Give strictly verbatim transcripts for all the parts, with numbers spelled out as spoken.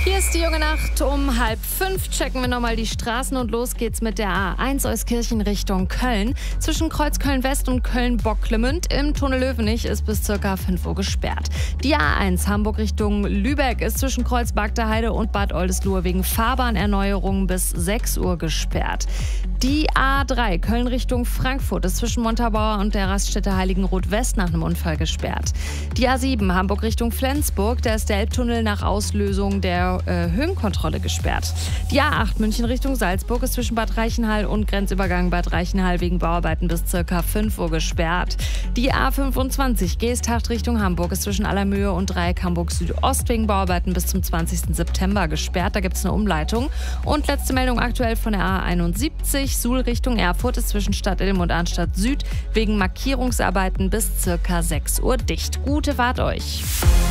Hier ist die junge Nacht um halb fünf. Checken wir nochmal die Straßen und los geht's mit der A eins Euskirchen Richtung Köln. Zwischen Kreuzköln-West und Köln-Bocklemünd im Tunnel Löwenich ist bis ca. fünf Uhr gesperrt. Die A eins Hamburg Richtung Lübeck ist zwischen Kreuzberg Heide und Bad Oldesloe wegen Fahrbahnerneuerungen bis sechs Uhr gesperrt. Die A drei Köln Richtung Frankfurt ist zwischen Montabaur und der Raststätte Heiligenroth West nach einem Unfall gesperrt. Die A sieben Hamburg Richtung Flensburg, da ist der Elbtunnel nach Auslösung der äh, Höhenkontrolle gesperrt. Die A acht München Richtung Salzburg ist zwischen Bad Reichenhall und Grenzübergang Bad Reichenhall wegen Bauarbeiten bis ca. fünf Uhr gesperrt. Die A fünfundzwanzig Geesthacht Richtung Hamburg ist zwischen Allermöhe und Dreieck Hamburg Südost wegen Bauarbeiten bis zum zwanzigsten September gesperrt. Da gibt es eine Umleitung. Und letzte Meldung aktuell von der A einundsiebzig Suhl Richtung Erfurt ist zwischen Stadt Ilm und Arnstadt Süd wegen Markierungsarbeiten bis ca. sechs Uhr dicht. Gute Fahrt euch!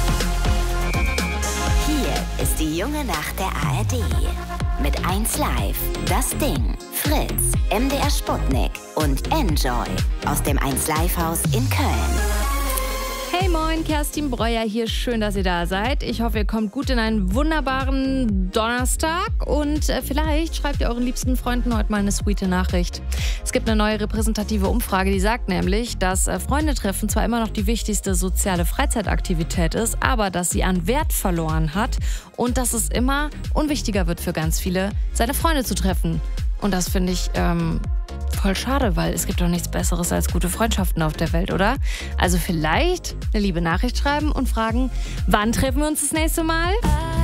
Hier ist die junge Nacht der A R D. Mit eins Live, Das Ding, Fritz, M D R Sputnik und Enjoy aus dem eins Live Haus in Köln. Hey moin, Kerstin Breuer hier. Schön, dass ihr da seid. Ich hoffe, ihr kommt gut in einen wunderbaren Donnerstag und äh, vielleicht schreibt ihr euren liebsten Freunden heute mal eine sweete Nachricht. Es gibt eine neue repräsentative Umfrage, die sagt nämlich, dass äh, Freundetreffen zwar immer noch die wichtigste soziale Freizeitaktivität ist, aber dass sie an Wert verloren hat und dass es immer unwichtiger wird für ganz viele, seine Freunde zu treffen. Und das finde ich ähm, voll schade, weil es gibt doch nichts Besseres als gute Freundschaften auf der Welt, oder? Also vielleicht eine liebe Nachricht schreiben und fragen, wann treffen wir uns das nächste Mal?